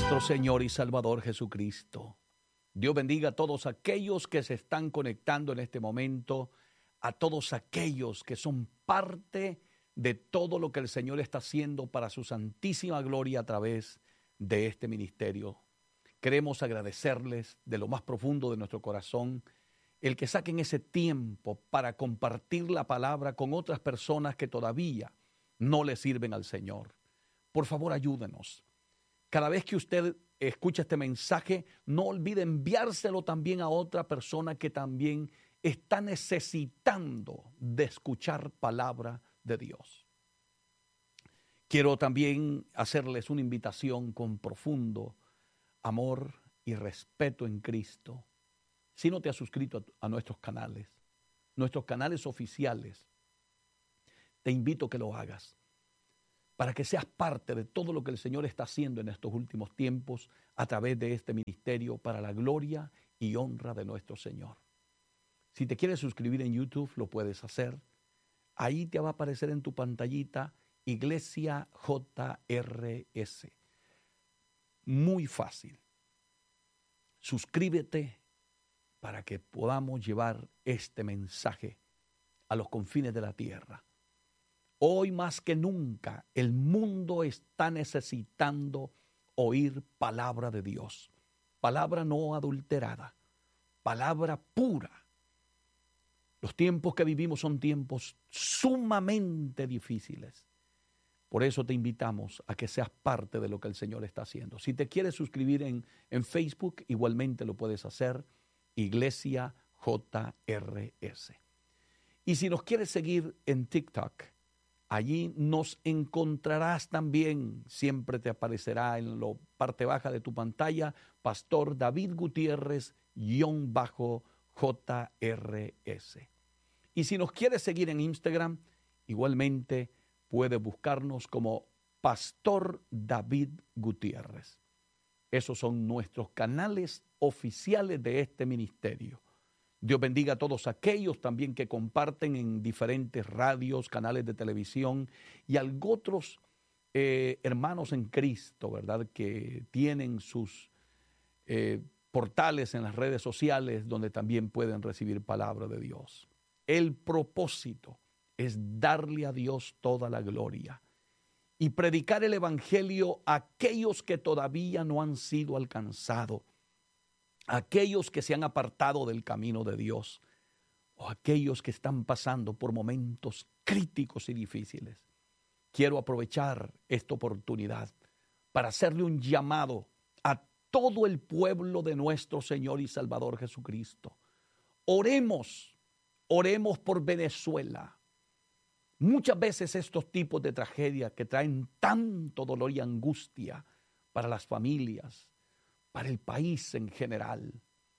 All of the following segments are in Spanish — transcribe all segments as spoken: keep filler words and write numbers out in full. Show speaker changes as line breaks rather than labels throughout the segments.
nuestro Señor y Salvador Jesucristo. Dios bendiga a todos aquellos que se están conectando en este momento, a todos aquellos que son parte de todo lo que el Señor está haciendo para su santísima gloria a través de este ministerio. Queremos agradecerles de lo más profundo de nuestro corazón el que saquen ese tiempo para compartir la palabra con otras personas que todavía no le sirven al Señor. Por favor, ayúdenos. Cada vez que usted escucha este mensaje, no olvide enviárselo también a otra persona que también está necesitando de escuchar palabra de Dios. Quiero también hacerles una invitación con profundo amor y respeto en Cristo. Si no te has suscrito a, a nuestros canales, nuestros canales oficiales, te invito a que lo hagas para que seas parte de todo lo que el Señor está haciendo en estos últimos tiempos a través de este ministerio para la gloria y honra de nuestro Señor. Si te quieres suscribir en YouTube, lo puedes hacer. Ahí te va a aparecer en tu pantallita Iglesia J R S. Muy fácil. Suscríbete para que podamos llevar este mensaje a los confines de la tierra. Hoy más que nunca el mundo está necesitando oír palabra de Dios. Palabra no adulterada, palabra pura. Los tiempos que vivimos son tiempos sumamente difíciles. Por eso te invitamos a que seas parte de lo que el Señor está haciendo. Si te quieres suscribir en, en Facebook, igualmente lo puedes hacer, Iglesia J R S. Y si nos quieres seguir en TikTok, allí nos encontrarás también, siempre te aparecerá en la parte baja de tu pantalla, Pastor David Gutiérrez, guión bajo J R S. Y si nos quieres seguir en Instagram, igualmente puedes buscarnos como Pastor David Gutiérrez. Esos son nuestros canales oficiales de este ministerio. Dios bendiga a todos aquellos también que comparten en diferentes radios, canales de televisión y a otros eh, hermanos en Cristo, ¿verdad? Que tienen sus eh, portales en las redes sociales donde también pueden recibir palabra de Dios. El propósito es darle a Dios toda la gloria y predicar el evangelio a aquellos que todavía no han sido alcanzados, aquellos que se han apartado del camino de Dios o aquellos que están pasando por momentos críticos y difíciles. Quiero aprovechar esta oportunidad para hacerle un llamado a todo el pueblo de nuestro Señor y Salvador Jesucristo. Oremos, oremos por Venezuela. Muchas veces estos tipos de tragedias que traen tanto dolor y angustia para las familias, para el país en general,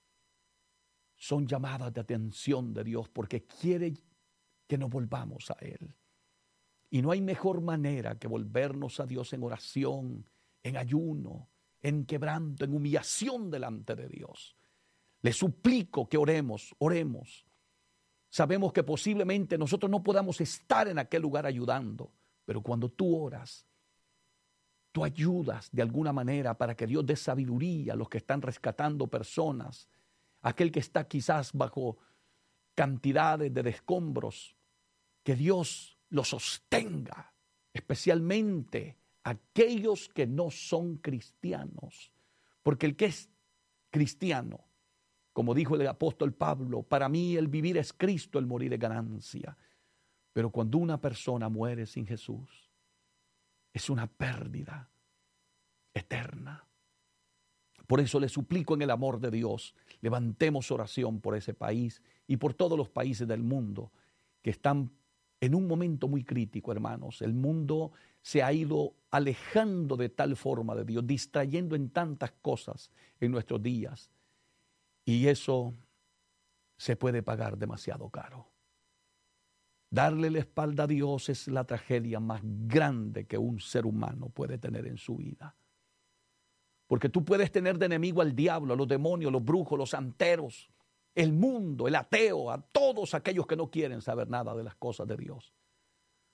son llamadas de atención de Dios porque quiere que nos volvamos a Él. Y no hay mejor manera que volvernos a Dios en oración, en ayuno, en quebranto, en humillación delante de Dios. Le suplico que oremos, oremos. Sabemos que posiblemente nosotros no podamos estar en aquel lugar ayudando, pero cuando tú oras, tú ayudas de alguna manera para que Dios dé sabiduría a los que están rescatando personas, aquel que está quizás bajo cantidades de escombros, que Dios los sostenga, especialmente aquellos que no son cristianos, porque el que es cristiano, como dijo el apóstol Pablo, para mí el vivir es Cristo, el morir es ganancia. Pero cuando una persona muere sin Jesús, es una pérdida eterna. Por eso le suplico en el amor de Dios, levantemos oración por ese país y por todos los países del mundo que están en un momento muy crítico, hermanos. El mundo se ha ido alejando de tal forma de Dios, distrayendo en tantas cosas en nuestros días. Y eso se puede pagar demasiado caro. Darle la espalda a Dios es la tragedia más grande que un ser humano puede tener en su vida. Porque tú puedes tener de enemigo al diablo, a los demonios, los brujos, los santeros, el mundo, el ateo, a todos aquellos que no quieren saber nada de las cosas de Dios.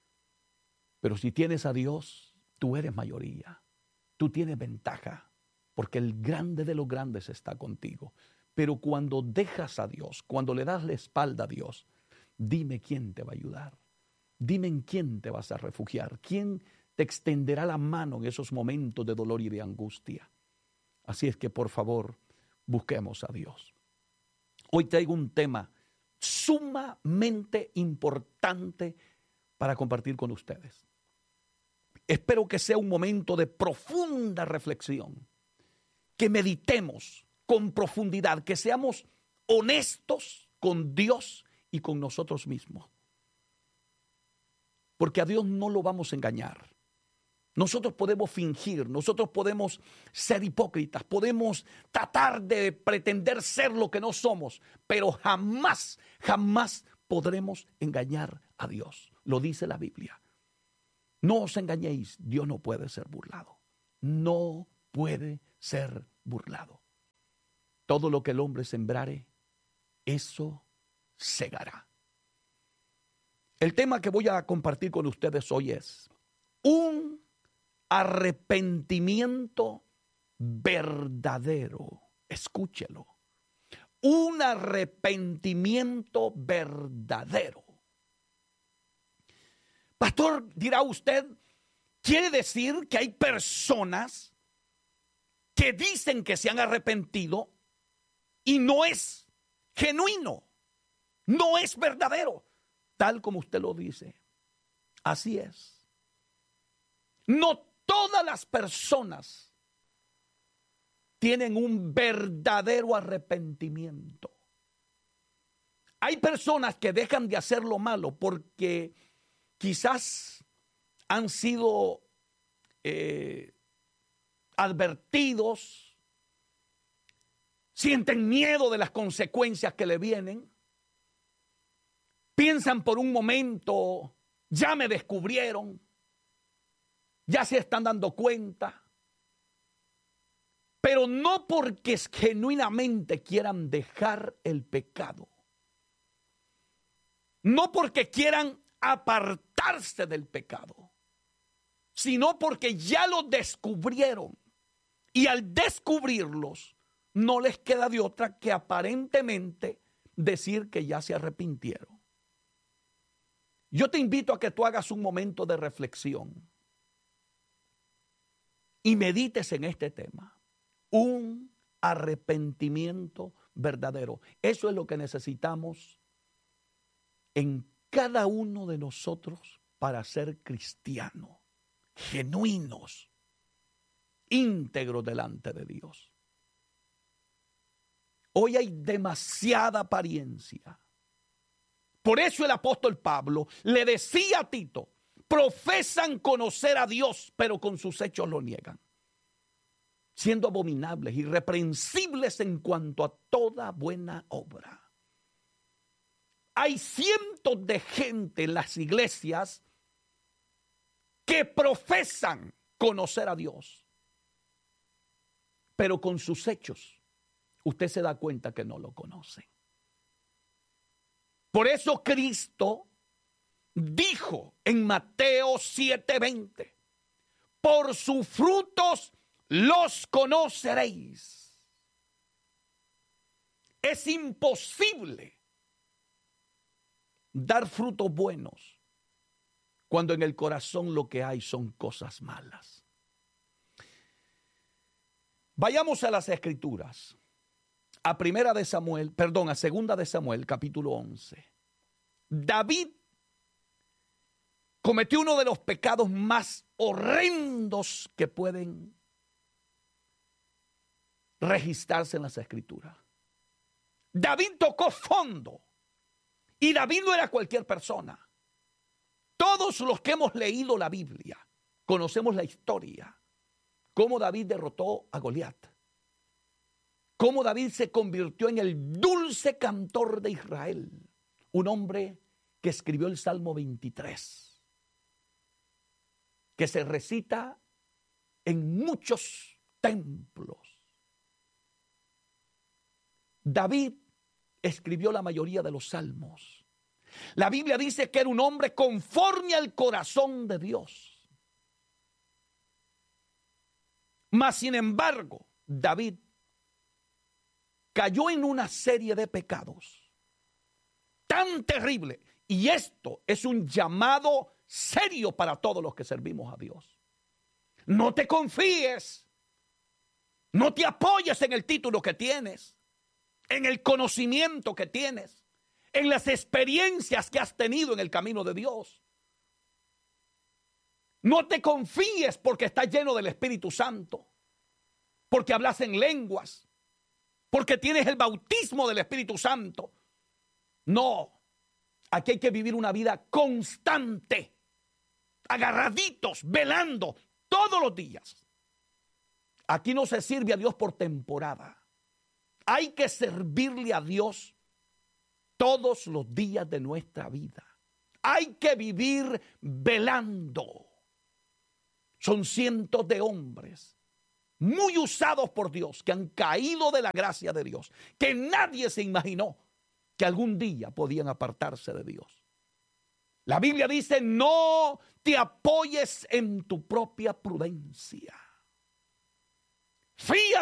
Pero si tienes a Dios, tú eres mayoría, tú tienes ventaja. porque el grande de los grandes está contigo. Pero cuando dejas a Dios, cuando le das la espalda a Dios, dime quién te va a ayudar. Dime en quién te vas a refugiar. ¿Quién te extenderá la mano en esos momentos de dolor y de angustia? Así es que, por favor, busquemos a Dios. Hoy traigo un tema sumamente importante para compartir con ustedes. Espero que sea un momento de profunda reflexión, que meditemos con profundidad, que seamos honestos con Dios y con nosotros mismos. Porque a Dios no lo vamos a engañar. Nosotros podemos fingir, nosotros podemos ser hipócritas, podemos tratar de pretender ser lo que no somos, pero jamás, jamás podremos engañar a Dios. Lo dice la Biblia. No os engañéis, Dios no puede ser burlado. No puede ser burlado. Todo lo que el hombre sembrare, eso segará. El tema que voy a compartir con ustedes hoy es un arrepentimiento verdadero. Escúchelo. Un arrepentimiento verdadero. Pastor, dirá usted, ¿quiere decir que hay personas que dicen que se han arrepentido y no es genuino, no es verdadero, tal como usted lo dice? Así es. No todas las personas tienen un verdadero arrepentimiento. Hay personas que dejan de hacer lo malo porque quizás han sido eh, advertidos, sienten miedo de las consecuencias que le vienen, piensan por un momento, ya me descubrieron, ya se están dando cuenta, pero no porque genuinamente quieran dejar el pecado, no porque quieran apartarse del pecado, sino porque ya lo descubrieron y al descubrirlos no les queda de otra que aparentemente decir que ya se arrepintieron. Yo te invito a que tú hagas un momento de reflexión y medites en este tema. Un arrepentimiento verdadero. Eso es lo que necesitamos en cada uno de nosotros para ser cristianos, genuinos, íntegros delante de Dios. Hoy hay demasiada apariencia. Por eso el apóstol Pablo le decía a Tito, profesan conocer a Dios, pero con sus hechos lo niegan, siendo abominables, irreprensibles en cuanto a toda buena obra. Hay cientos de gente en las iglesias que profesan conocer a Dios, pero con sus hechos usted se da cuenta que no lo conocen. Por eso Cristo dijo en Mateo siete veinte, por sus frutos los conoceréis. Es imposible dar frutos buenos cuando en el corazón lo que hay son cosas malas. Vayamos a las Escrituras. A primera de Samuel, perdón, a segunda de Samuel, capítulo once. David cometió uno de los pecados más horrendos que pueden registrarse en las Escrituras. David tocó fondo. Y David no era cualquier persona. Todos los que hemos leído la Biblia conocemos la historia. Cómo David derrotó a Goliat. Cómo David se convirtió en el dulce cantor de Israel. Un hombre que escribió el Salmo veintitrés. Que se recita en muchos templos. David escribió la mayoría de los salmos. La Biblia dice que era un hombre conforme al corazón de Dios. Mas, sin embargo, David cayó en una serie de pecados tan terrible. Y esto es un llamado serio para todos los que servimos a Dios. No te confíes. No te apoyes en el título que tienes, en el conocimiento que tienes, en las experiencias que has tenido en el camino de Dios. No te confíes porque estás lleno del Espíritu Santo, porque hablas en lenguas, porque tienes el bautismo del Espíritu Santo. No. Aquí hay que vivir una vida constante, agarraditos, velando todos los días. Aquí no se sirve a Dios por temporada. Hay que servirle a Dios todos los días de nuestra vida. Hay que vivir velando. Son cientos de hombres muy usados por Dios que han caído de la gracia de Dios, que nadie se imaginó que algún día podían apartarse de Dios. La Biblia dice, no te apoyes en tu propia prudencia. Fíjate